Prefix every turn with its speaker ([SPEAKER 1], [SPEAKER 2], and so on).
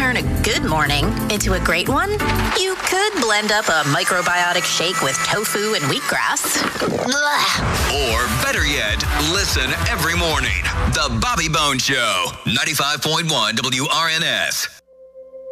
[SPEAKER 1] turn a good morning into a great one, you could blend up a microbiotic shake with tofu and wheatgrass. Blah.
[SPEAKER 2] Or better yet, listen every morning. The Bobby Bones Show, 95.1 WRNS.